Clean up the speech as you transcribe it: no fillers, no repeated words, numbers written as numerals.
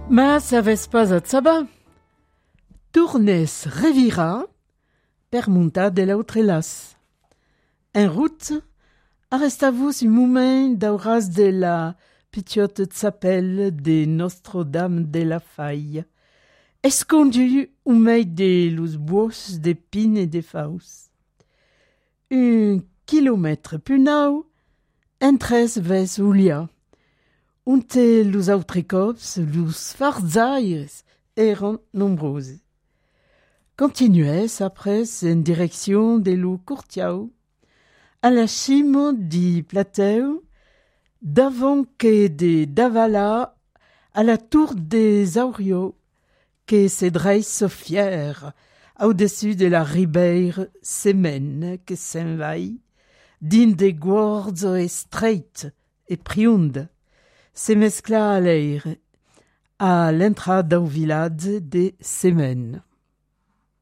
Ma savez pas a tsaba. Tournes revira per monta de l'autrelas. En route, arrestavus un moment dauras de la pitiote tsapelle de Nostre-Dame de la Faille, escondu au milieu de los bois de pin et de faus. 1 kilomètre plus nau, entres ves Ulia. Unte los autres cops, los farzaires eran nombreux. Continues après en direction de lo Courtiau, à la cime du plateau, d'avant que de Davala à la tour des Auriaux, que se dresse fière au-dessus de la ribeire Semène que s'envahit, din des guords estreites et priundes, se mescla à l'air, à l'entrada au village de Semène.